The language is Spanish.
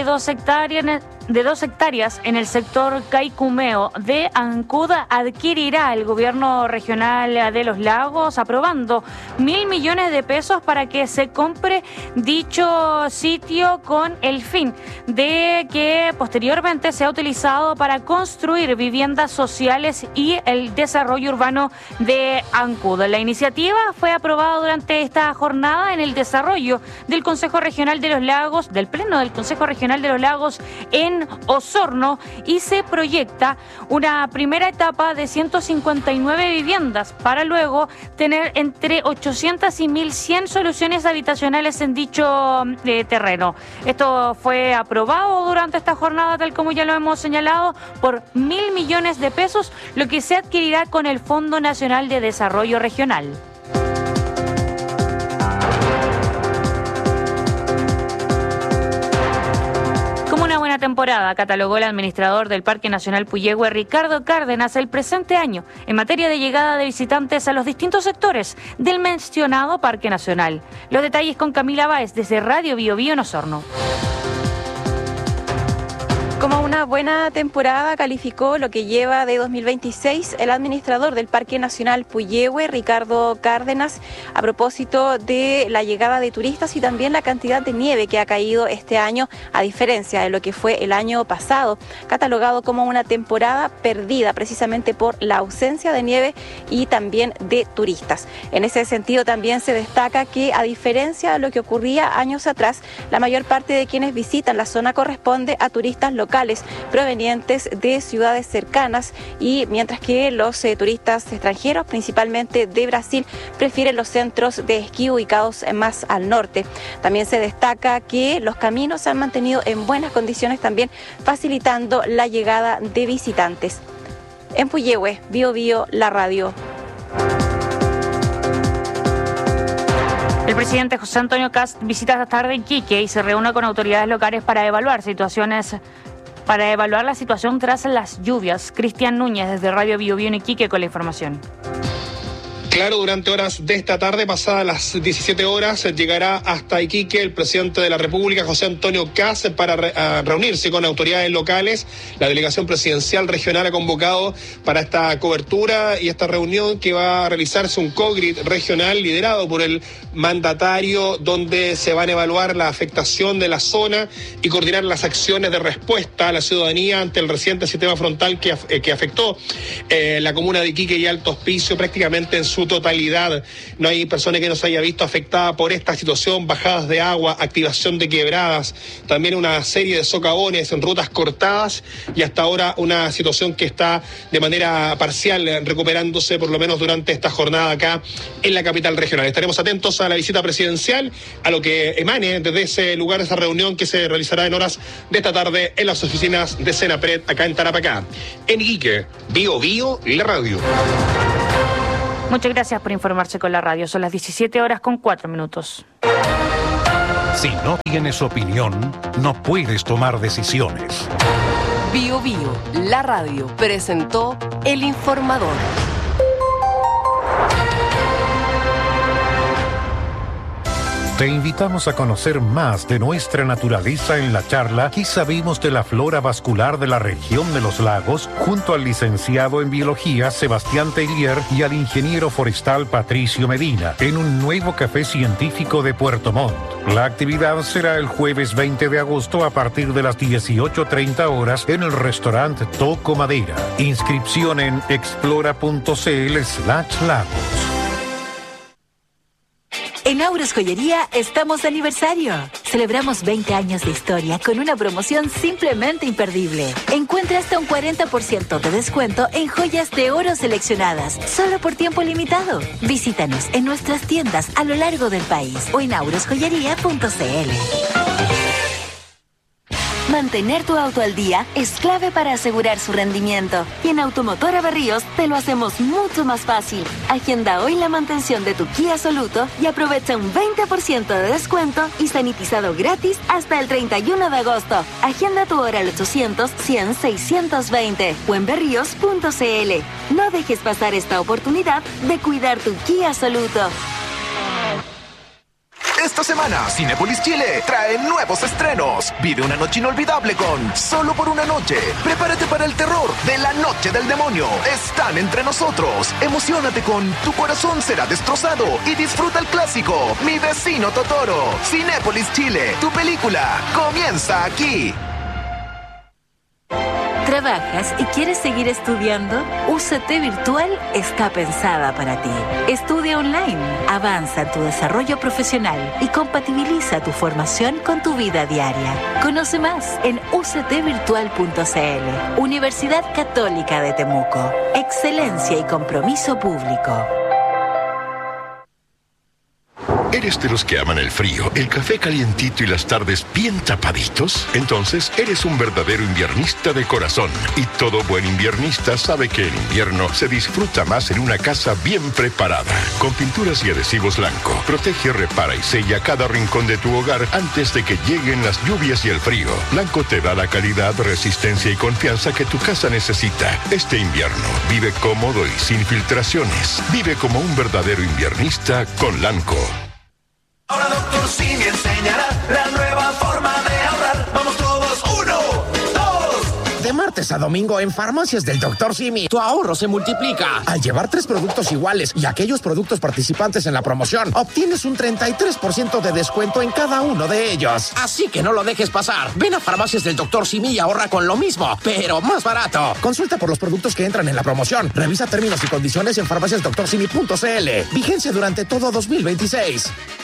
de 2 hectáreas en el sector Caicumeo de Ancud adquirirá el gobierno regional de Los Lagos, aprobando 1.000 millones de pesos para que se compre dicho sitio con el fin de que posteriormente sea utilizado para construir viviendas sociales y el desarrollo urbano de Ancud. La iniciativa fue aprobada durante esta jornada en el desarrollo del Consejo Regional de Los Lagos, del Pleno del Consejo Regional de Los Lagos en Osorno, y se proyecta una primera etapa de 159 viviendas para luego tener entre 800 y 1.100 soluciones habitacionales en dicho terreno. Esto fue aprobado durante esta jornada, tal como ya lo hemos señalado, por 1.000 millones de pesos, lo que se adquirirá con el Fondo Nacional de Desarrollo Regional. Buena temporada, catalogó el administrador del Parque Nacional Puyehue, Ricardo Cárdenas, el presente año en materia de llegada de visitantes a los distintos sectores del mencionado Parque Nacional. Los detalles con Camila Báez desde Radio Bio Bio en Osorno. Como una buena temporada calificó lo que lleva de 2026 el administrador del Parque Nacional Puyehue, Ricardo Cárdenas, a propósito de la llegada de turistas y también la cantidad de nieve que ha caído este año, a diferencia de lo que fue el año pasado, catalogado como una temporada perdida precisamente por la ausencia de nieve y también de turistas. En ese sentido también se destaca que, a diferencia de lo que ocurría años atrás, la mayor parte de quienes visitan la zona corresponde a turistas locales provenientes de ciudades cercanas, y mientras que los turistas extranjeros, principalmente de Brasil, prefieren los centros de esquí ubicados más al norte. También se destaca que los caminos se han mantenido en buenas condiciones, también facilitando la llegada de visitantes. En Puyehue, Bio Bio, la radio. El presidente José Antonio Kast visita esta tarde Iquique y se reúne con autoridades locales para evaluar la situación tras las lluvias. Cristian Núñez desde Radio Bio Bio en Iquique con la información. Claro, durante horas de esta tarde, pasadas las 17 horas, llegará hasta Iquique el presidente de la República, José Antonio Kast, para reunirse con autoridades locales. La delegación presidencial regional ha convocado para esta cobertura y esta reunión, que va a realizarse un COGRID regional liderado por el mandatario, donde se van a evaluar la afectación de la zona y coordinar las acciones de respuesta a la ciudadanía ante el reciente sistema frontal que afectó la comuna de Iquique y Alto Hospicio prácticamente en su totalidad. No hay persona que no se haya visto afectada por esta situación: bajadas de agua, activación de quebradas, también una serie de socavones en rutas cortadas, y hasta ahora una situación que está de manera parcial recuperándose, por lo menos durante esta jornada acá en la capital regional. Estaremos atentos a la visita presidencial, a lo que emane desde ese lugar, esa reunión que se realizará en horas de esta tarde en las oficinas de Senapred acá en Tarapacá. En Iquique, Bio Bio, la radio. Muchas gracias por informarse con la radio. Son las 17 horas con 4 minutos. Si no tienes opinión, no puedes tomar decisiones. Bio Bio, la radio, presentó El Informador. Te invitamos a conocer más de nuestra naturaleza en la charla ¿Qué sabemos de la flora vascular de la región de los lagos?, junto al licenciado en biología Sebastián Tellier y al ingeniero forestal Patricio Medina, en un nuevo café científico de Puerto Montt. La actividad será el jueves 20 de agosto a partir de las 18:30 horas en el restaurante Toco Madera. Inscripción en explora.cl/lagos. En Auros Joyería estamos de aniversario. Celebramos 20 años de historia con una promoción simplemente imperdible. Encuentra hasta un 40% de descuento en joyas de oro seleccionadas, solo por tiempo limitado. Visítanos en nuestras tiendas a lo largo del país o en aurosjoyería.cl. Mantener tu auto al día es clave para asegurar su rendimiento. Y en Automotora Berríos te lo hacemos mucho más fácil. Agenda hoy la mantención de tu Kia Soluto y aprovecha un 20% de descuento y sanitizado gratis hasta el 31 de agosto. Agenda tu hora al 800-100-620 o en berríos.cl. No dejes pasar esta oportunidad de cuidar tu Kia Soluto. Esta semana, Cinépolis Chile trae nuevos estrenos. Vive una noche inolvidable con Solo por una noche. Prepárate para el terror de La Noche del Demonio. Están entre nosotros. Emociónate con Tu corazón será destrozado y disfruta el clásico Mi vecino Totoro. Cinépolis Chile, tu película comienza aquí. ¿Trabajas y quieres seguir estudiando? UCT Virtual está pensada para ti. Estudia online, avanza en tu desarrollo profesional y compatibiliza tu formación con tu vida diaria. Conoce más en uctvirtual.cl. Universidad Católica de Temuco. Excelencia y compromiso público. ¿Eres de los que aman el frío, el café calientito y las tardes bien tapaditos? Entonces, eres un verdadero inviernista de corazón. Y todo buen inviernista sabe que el invierno se disfruta más en una casa bien preparada. Con pinturas y adhesivos Lanco, protege, repara y sella cada rincón de tu hogar antes de que lleguen las lluvias y el frío. Lanco te da la calidad, resistencia y confianza que tu casa necesita. Este invierno, vive cómodo y sin filtraciones. Vive como un verdadero inviernista con Lanco. Ahora Dr. Simi enseñará la nueva forma de ahorrar. Vamos todos, 1, 2. De martes a domingo en Farmacias del Dr. Simi, tu ahorro se multiplica. Al llevar 3 productos iguales y aquellos productos participantes en la promoción, obtienes un 33% de descuento en cada uno de ellos. Así que no lo dejes pasar. Ven a Farmacias del Dr. Simi y ahorra con lo mismo, pero más barato. Consulta por los productos que entran en la promoción. Revisa términos y condiciones en farmaciasdoctorsimi.cl. Vigencia durante todo 2026.